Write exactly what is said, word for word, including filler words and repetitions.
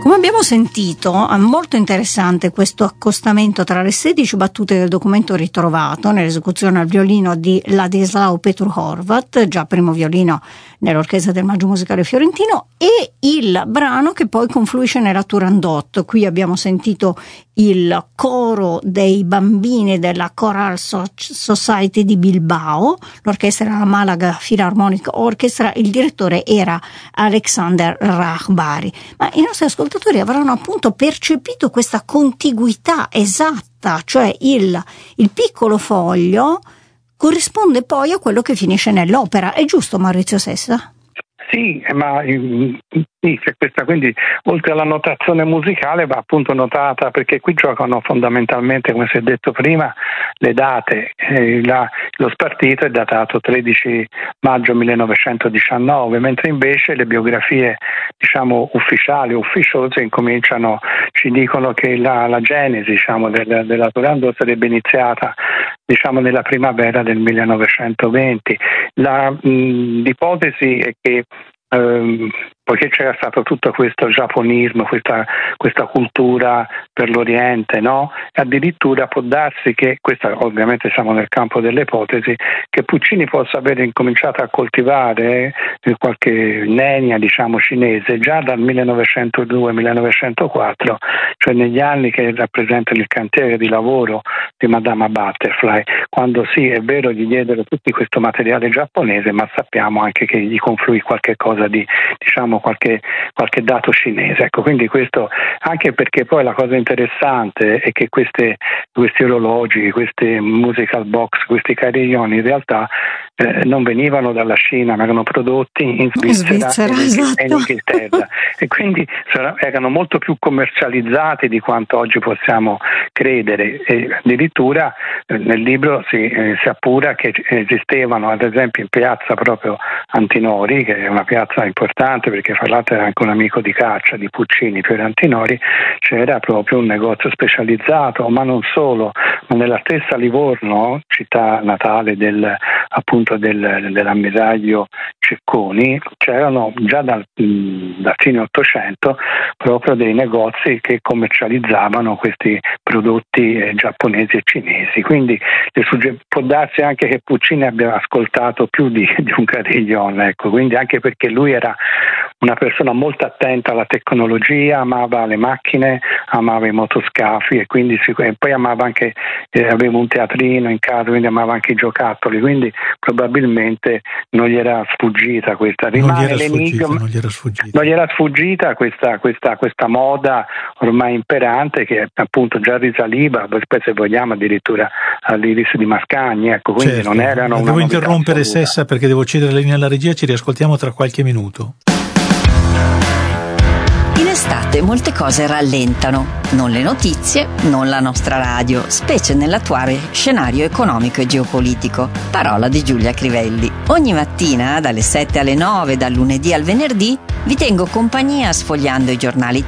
Come abbiamo sentito, è molto interessante questo accostamento tra le sedici battute del documento ritrovato nell'esecuzione al violino di Ladislao Petru Horvat, già primo violino nell'orchestra del Maggio Musicale Fiorentino, e il brano che poi confluisce nella Turandot. Qui abbiamo sentito il coro dei bambini della Choral Society di Bilbao, l'orchestra era la Malaga Philharmonic Orchestra, il direttore era Alexander Rahbari. Ma i nostri ascoltatori avranno appunto percepito questa contiguità esatta, cioè il, il piccolo foglio corrisponde poi a quello che finisce nell'opera. È giusto, Maurizio Sessa? Sì, ma sì, c'è questa, quindi oltre alla notazione musicale va appunto notata, perché qui giocano fondamentalmente, come si è detto prima, le date. Eh, la, lo spartito è datato tredici maggio millenovecentodiciannove, mentre invece le biografie, diciamo, ufficiali, ufficiose, incominciano, ci dicono che la, la genesi, diciamo, del, della Turandot sarebbe iniziata, diciamo, nella primavera del millenovecentoventi. La, mh, l'ipotesi è che ehm, poiché c'era stato tutto questo giapponismo, questa, questa cultura per l'Oriente, no? Addirittura può darsi che, questa ovviamente siamo nel campo delle ipotesi, che Puccini possa aver incominciato a coltivare eh, qualche nenia, diciamo, cinese già dal millenovecentodue millenovecentoquattro, cioè negli anni che rappresentano il cantiere di lavoro di Madama Butterfly, quando sì, è vero, gli diedero tutto questo materiale giapponese, ma sappiamo anche che gli confluì qualche cosa di, diciamo, Qualche, qualche dato cinese. Ecco, quindi questo, anche perché poi la cosa interessante è che queste, questi orologi, queste musical box, questi carillon in realtà eh, non venivano dalla Cina, ma erano prodotti in Svizzera, in Svizzera e in, esatto. in Inghilterra e quindi erano molto più commercializzati di quanto oggi possiamo credere, e addirittura eh, nel libro si, eh, si appura che esistevano, ad esempio in piazza proprio Antinori, che è una piazza importante perché fra l'altro era anche un amico di caccia di Puccini, Piero Antinori, c'era proprio un negozio specializzato, ma non solo, ma nella stessa Livorno, città natale del, appunto del, dell'ammiraglio Cecconi, c'erano già dal, dal fine Ottocento proprio dei negozi che commercializzavano questi prodotti eh, giapponesi e cinesi. Quindi sugge- può darsi anche che Puccini abbia ascoltato più di, di un carillon, ecco, quindi anche perché lui era una persona molto attenta alla tecnologia, amava le macchine, amava i motoscafi e quindi e poi amava anche, eh, aveva un teatrino in casa, quindi amava anche i giocattoli, quindi probabilmente non gli era sfuggita questa, rimane non gli era l'enigma, sfuggita, non gli era sfuggita, non gli era sfuggita questa, questa, questa moda ormai imperante che appunto già risaliva, poi se vogliamo addirittura all'Iris di Mascagni, ecco, quindi certo. non erano una Devo interrompere assoluta. Sessa perché devo cedere la linea alla regia, ci riascoltiamo tra qualche minuto. In estate molte cose rallentano, non le notizie, non la nostra radio, specie nell'attuale scenario economico e geopolitico. Parola di Giulia Crivelli. Ogni mattina, dalle sette alle nove, dal lunedì al venerdì, vi tengo compagnia sfogliando i giornali